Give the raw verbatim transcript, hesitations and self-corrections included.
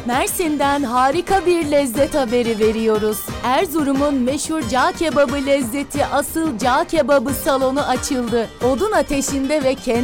Mersin'den harika bir lezzet haberi veriyoruz. Erzurum'un meşhur cağ kebabı lezzeti asıl cağ kebabı salonu açıldı. Odun ateşinde ve kendi